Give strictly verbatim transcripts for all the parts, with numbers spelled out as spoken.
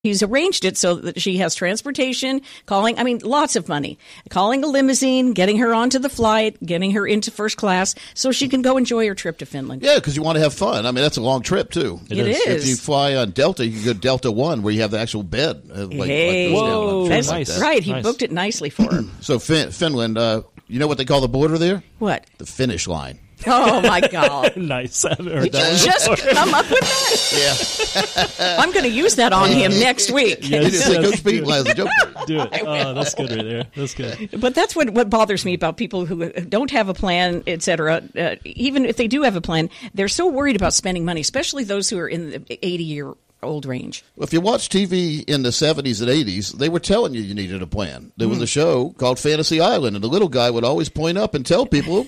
He's arranged it so that she has transportation, calling, I mean, lots of money, calling a limousine, getting her onto the flight, getting her into first class so she can go enjoy her trip to Finland. Yeah, because you want to have fun. I mean, that's a long trip, too. It, it is. is. If you fly on Delta, you can go Delta One where you have the actual bed. Uh, like, hey. like Whoa, that's like that. right. He nice. booked it nicely for her. So fin- Finland, uh, you know what they call the border there? What? The finish line. Oh, my God. Nice. I haven't heard Did that you one just before. come up with that? Yeah. I'm going to use that on him next week. You just say, Coach Pete has a joke. Do it. Oh, that's good right there. That's good. But that's what, what bothers me about people who don't have a plan, et cetera. Uh, even if they do have a plan, they're so worried about spending money, especially those who are in the eighty-year-old range. Well, if you watch T V in the seventies and eighties, they were telling you you needed a plan. There was Mm. a show called Fantasy Island, and the little guy would always point up and tell people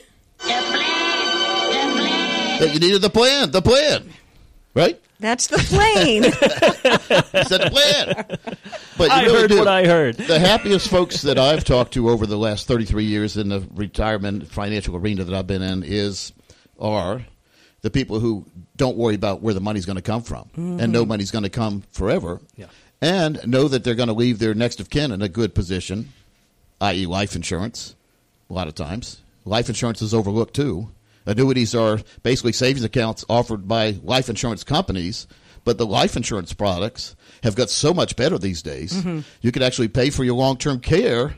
that you needed the plan, the plan, right? That's the plane. He said the plan. But you I really heard do. what I heard. The happiest folks that I've talked to over the last thirty-three years in the retirement financial arena that I've been in is are the people who don't worry about where the money's going to come from mm-hmm. and know money's going to come forever yeah. and know that they're going to leave their next of kin in a good position, that is life insurance a lot of times. Life insurance is overlooked too. Annuities are basically savings accounts offered by life insurance companies, but the life insurance products have got so much better these days. Mm-hmm. You could actually pay for your long-term care,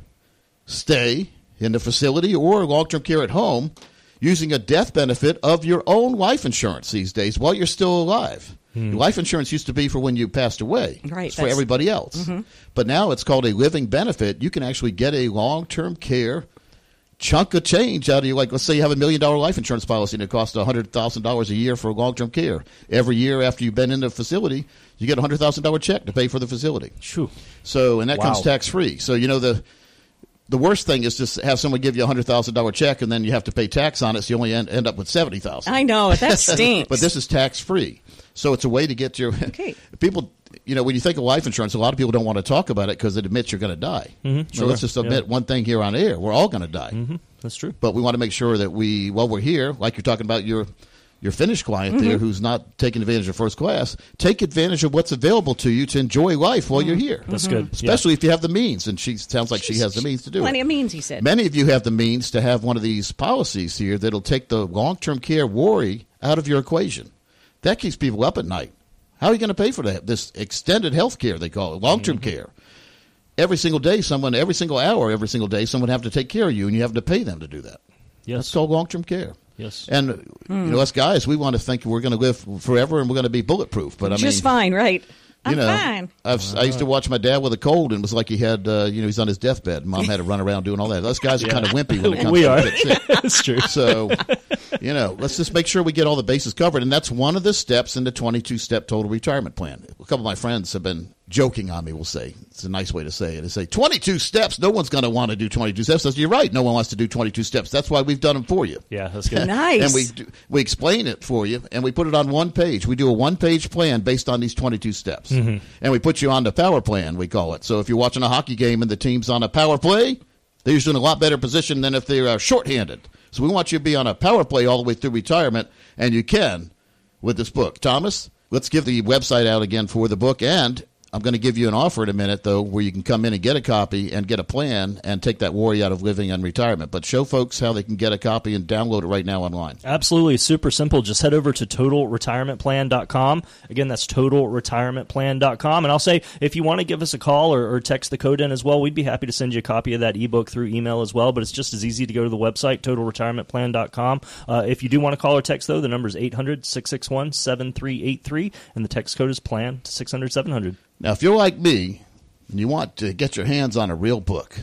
stay in the facility, or long-term care at home using a death benefit of your own life insurance these days while you're still alive. Hmm. Life insurance used to be for when you passed away. Right, it's for everybody else. Mm-hmm. But now it's called a living benefit. You can actually get a long-term care chunk of change out of you. Like, let's say you have a million dollar life insurance policy and it costs one hundred thousand dollars a year for long-term care. Every year after you've been in the facility, you get a one hundred thousand dollars check to pay for the facility. True. So, and that wow. comes tax-free. So, you know, the the worst thing is just have someone give you a one hundred thousand dollars check and then you have to pay tax on it, so you only end, end up with seventy thousand dollars. I know. That stinks. But this is tax-free. So it's a way to get your okay. people. You know, when you think of life insurance, a lot of people don't want to talk about it because it admits you're going to die. Mm-hmm, so sure. let's just admit yeah. one thing here on air: we're all going to die. Mm-hmm, that's true. But we want to make sure that we, while we're here, like you're talking about your your Finnish client mm-hmm. there, who's not taking advantage of first class, take advantage of what's available to you to enjoy life while mm-hmm. you're here. That's good, especially yeah. if you have the means. And she sounds like She's, she has the means to do plenty it. of means, he said. Many of you have the means to have one of these policies here that'll take the long-term care worry out of your equation. That keeps people up at night. How are you going to pay for that? This extended health care, they call it, long-term mm-hmm. care. Every single day, someone, every single hour, every single day, someone have to take care of you, and you have to pay them to do that. Yes. That's called long-term care. Yes. And, mm. you know, us guys, we want to think we're going to live forever and we're going to be bulletproof. But I Just mean, fine, right? You I'm know, fine. I've, I used to watch my dad with a cold, and it was like he had, uh, you know, he's on his deathbed. Mom had to run around doing all that. Those guys are yeah. kind of wimpy when it comes we to are. get sick. That's true. So, you know, let's just make sure we get all the bases covered. And that's one of the steps in the twenty-two step total retirement plan. A couple of my friends have been joking on me, we'll say. It's a nice way to say it. They say, twenty-two steps, no one's going to want to do twenty-two steps. I said, you're right, no one wants to do twenty-two steps. That's why we've done them for you. Yeah, that's good. Nice. And we do, we explain it for you, and we put it on one page. We do a one-page plan based on these twenty-two steps. Mm-hmm. And we put you on the power plan, we call it. So if you're watching a hockey game and the team's on a power play, they're usually in a lot better position than if they are shorthanded. So we want you to be on a power play all the way through retirement, and you can with this book. Thomas, let's give the website out again for the book, and I'm going to give you an offer in a minute, though, where you can come in and get a copy and get a plan and take that worry out of living and retirement. But show folks how they can get a copy and download it right now online. Absolutely. Super simple. Just head over to total retirement plan dot com. Again, that's total retirement plan dot com. And I'll say, if you want to give us a call or, or text the code in as well, we'd be happy to send you a copy of that ebook through email as well. But it's just as easy to go to the website, total retirement plan dot com. Uh, if you do want to call or text, though, the number is eight hundred, six six one, seven three eight three, and the text code is plan to six hundred, seven hundred. Now, if you're like me and you want to get your hands on a real book,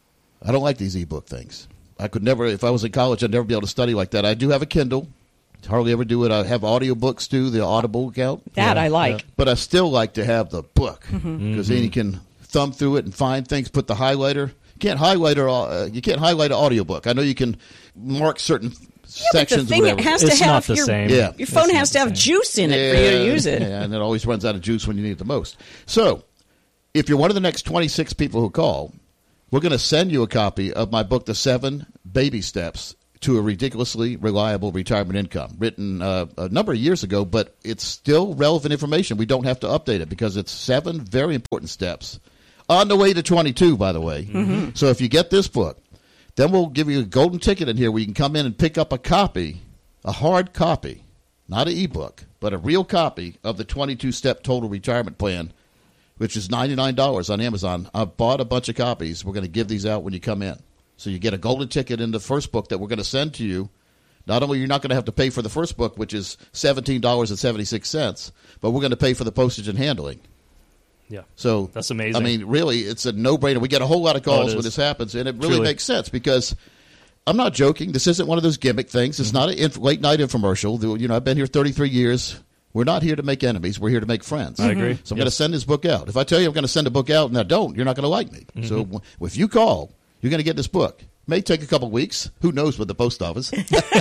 I don't like these e-book things. I could never, if I was in college, I'd never be able to study like that. I do have a Kindle. Hardly ever do it. I have audiobooks, too, the Audible account. That yeah, I like. Yeah. But I still like to have the book because mm-hmm. then you can thumb through it and find things, put the highlighter. You can't highlight, or, uh, you can't highlight an audiobook. I know you can mark certain Yeah, sections. but the thing whatever. It has it's to have not the your, same. Yeah. Your phone it's has to have same. juice in it yeah, for you to use it. Yeah, and it always runs out of juice when you need it the most. So, if you're one of the next twenty-six people who call, we're going to send you a copy of my book, The Seven Baby Steps to a ridiculously reliable retirement income, written uh, a number of years ago, but it's still relevant information. We don't have to update it because it's seven very important steps on the way to twenty-two, by the way. Mm-hmm. So if you get this book, then we'll give you a golden ticket in here where you can come in and pick up a copy, a hard copy, not an e-book, but a real copy of the twenty-two step total retirement plan, which is ninety-nine dollars on Amazon. I've bought a bunch of copies. We're going to give these out when you come in. So you get a golden ticket in the first book that we're going to send to you. Not only you're not going to have to pay for the first book, which is seventeen dollars and seventy-six cents, but we're going to pay for the postage and handling. Yeah. So that's amazing. I mean, really, it's a no-brainer. We get a whole lot of calls oh, when this happens, and it really Truly. makes sense because I'm not joking. This isn't one of those gimmick things. It's mm-hmm. not a inf- late-night infomercial. You know, I've been here thirty-three years. We're not here to make enemies. We're here to make friends. I agree. So I'm yes. going to send this book out. If I tell you I'm going to send a book out and I don't, you're not going to like me. Mm-hmm. So w- if you call, you're going to get this book. May take a couple weeks. Who knows with the post office?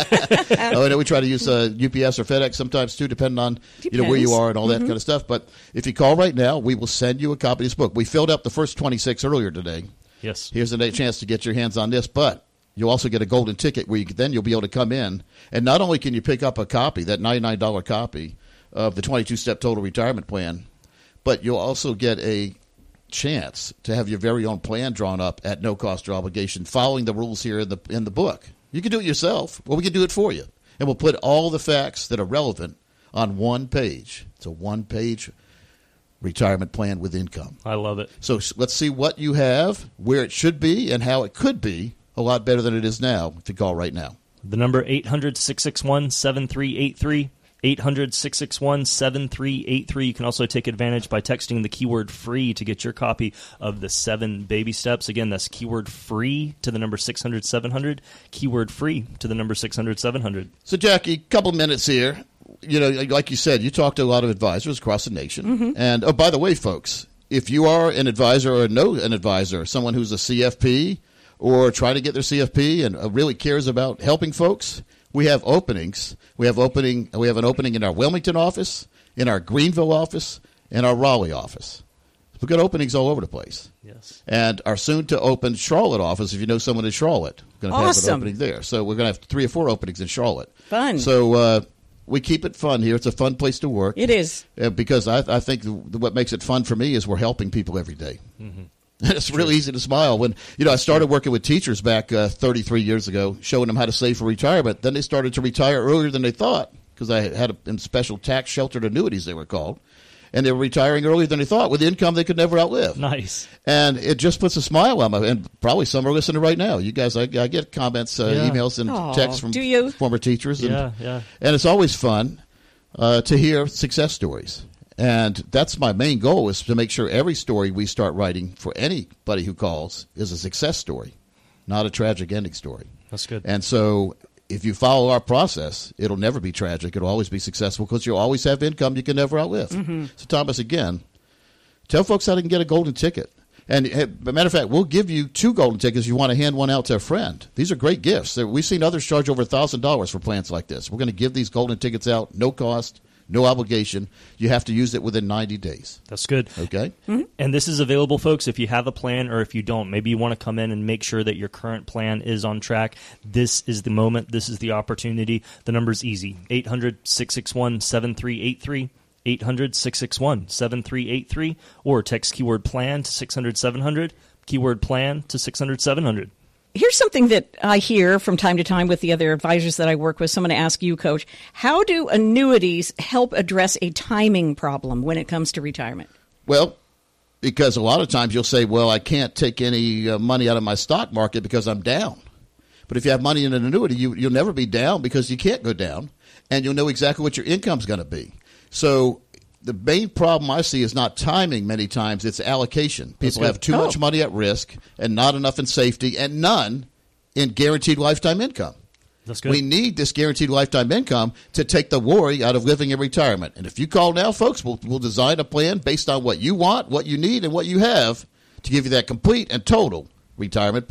oh, I know we try to use uh, U P S or FedEx sometimes too, depending on Depends. you know where you are and all that mm-hmm. kind of stuff. But if you call right now, we will send you a copy of this book. We filled up the first twenty-six earlier today. Yes. Here's a chance to get your hands on this, but you'll also get a golden ticket where you, then you'll be able to come in. And not only can you pick up a copy, that ninety-nine dollars copy of the twenty-two step total retirement plan, but you'll also get a chance to have your very own plan drawn up at no cost or obligation, following the rules here in the in the book. You can do it yourself, or we can do it for you. And we'll put all the facts that are relevant on one page. It's a one-page retirement plan with income. I love it. So let's see what you have, where it should be, and how it could be a lot better than it is now if you call right now. The number eight hundred, six six one, seven three eight three. eight hundred, six six one, seven three eight three. You can also take advantage by texting the keyword free to get your copy of the seven baby steps. Again, that's keyword free to the number six hundred, seven hundred. Keyword free to the number six hundred, seven hundred. So, Jackie, a couple minutes here. You know, like you said, you talk to a lot of advisors across the nation. Mm-hmm. And, oh, by the way, folks, if you are an advisor or know an advisor, someone who's a C F P or trying to get their C F P and really cares about helping folks, we have openings. We have opening. We have an opening in our Wilmington office, in our Greenville office, and our Raleigh office. We've got openings all over the place. Yes. And our soon-to-open Charlotte office, if you know someone in Charlotte, we're going to awesome. have an opening there. So we're going to have three or four openings in Charlotte. Fun. So uh, we keep it fun here. It's a fun place to work. It is. Uh, because I, I think the, what makes it fun for me is we're helping people every day. Mm-hmm. It's really easy to smile when, you know, I started working with teachers back uh, thirty-three years ago, showing them how to save for retirement. Then they started to retire earlier than they thought because I had a, in special tax sheltered annuities, they were called. And they were retiring earlier than they thought with income they could never outlive. Nice. And it just puts a smile on my, and probably some are listening right now. You guys, I, I get comments, uh, yeah. emails, and Aww, texts from do you? former teachers. And, yeah, yeah. And it's always fun uh, to hear success stories. And that's my main goal, is to make sure every story we start writing for anybody who calls is a success story, not a tragic ending story. That's good. And so if you follow our process, it'll never be tragic. It'll always be successful because you'll always have income you can never outlive. Mm-hmm. So, Thomas, again, tell folks how they can get a golden ticket. And as a matter of fact, we'll give you two golden tickets if you want to hand one out to a friend. These are great gifts. We've seen others charge over one thousand dollars for plans like this. We're going to give these golden tickets out, no cost. No obligation. You have to use it within ninety days. That's good. Okay. Mm-hmm. And this is available, folks, if you have a plan or if you don't. Maybe you want to come in and make sure that your current plan is on track. This is the moment. This is the opportunity. The number's easy. eight hundred, six six one, seven three eight three. eight hundred, six six one, seven three eight three. Or text keyword plan to six hundred, seven hundred. Keyword plan to six hundred, seven hundred. Here's something that I hear from time to time with the other advisors that I work with. So I'm going to ask you, Coach, how do annuities help address a timing problem when it comes to retirement? Well, because a lot of times you'll say, well, I can't take any uh, money out of my stock market because I'm down. But if you have money in an annuity, you, you'll never be down because you can't go down, and you'll know exactly what your income's going to be. So the main problem I see is not timing many times, it's allocation. People have too oh. much money at risk and not enough in safety and none in guaranteed lifetime income. That's good. We need this guaranteed lifetime income to take the worry out of living in retirement. And if you call now, folks, we'll, we'll design a plan based on what you want, what you need, and what you have to give you that complete and total retirement plan.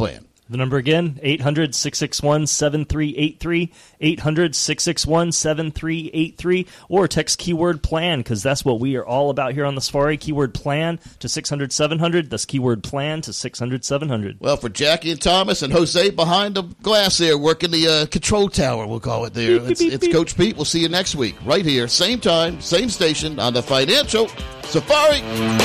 The number again, eight hundred, six six one, seven three eight three, eight hundred, six six one, seven three eight three, or text keyword plan, because that's what we are all about here on the Safari. Keyword plan to six hundred, seven hundred. That's keyword plan to six hundred, seven hundred. Well, for Jackie and Thomas and Jose behind the glass there, working the uh, control tower, we'll call it there. Beep, it's beep, it's beep. Coach Pete. We'll see you next week, right here, same time, same station, on the Financial Safari.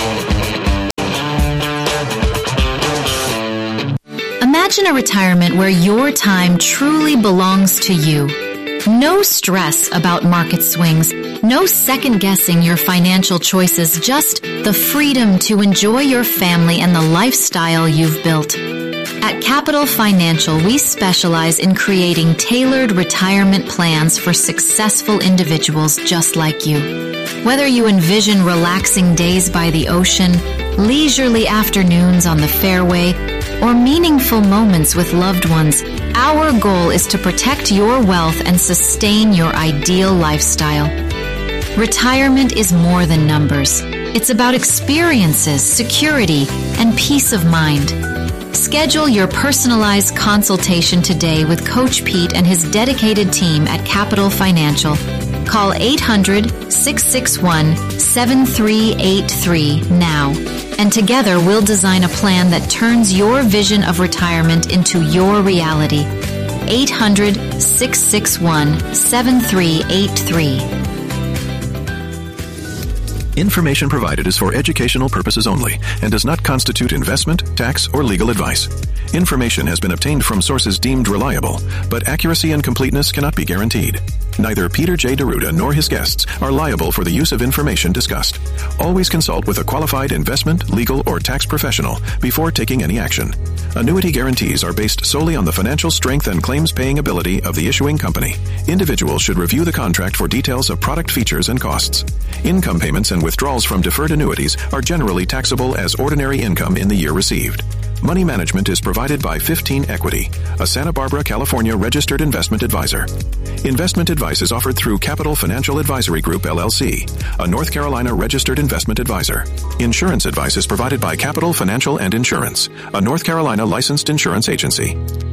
Imagine a retirement where your time truly belongs to you. No stress about market swings, no second-guessing your financial choices, just the freedom to enjoy your family and the lifestyle you've built. At Capital Financial, we specialize in creating tailored retirement plans for successful individuals just like you. Whether you envision relaxing days by the ocean, leisurely afternoons on the fairway, or meaningful moments with loved ones, our goal is to protect your wealth and sustain your ideal lifestyle. Retirement is more than numbers. It's about experiences, security, and peace of mind. Schedule your personalized consultation today with Coach Pete and his dedicated team at Capital Financial. Call eight hundred, six six one, seven three eight three now. And together we'll design a plan that turns your vision of retirement into your reality. eight hundred, six six one, seven three eight three. Information provided is for educational purposes only and does not constitute investment, tax, or legal advice. Information has been obtained from sources deemed reliable, but accuracy and completeness cannot be guaranteed. Neither Peter J. Deruta nor his guests are liable for the use of information discussed. Always consult with a qualified investment, legal, or tax professional before taking any action. Annuity guarantees are based solely on the financial strength and claims-paying ability of the issuing company. Individuals should review the contract for details of product features and costs. Income payments and withdrawals from deferred annuities are generally taxable as ordinary income in the year received. Money management is provided by fifteen Equity, a Santa Barbara, California registered investment advisor. Investment advice is offered through Capital Financial Advisory Group, L L C, a North Carolina registered investment advisor. Insurance advice is provided by Capital Financial and Insurance, a North Carolina licensed insurance agency.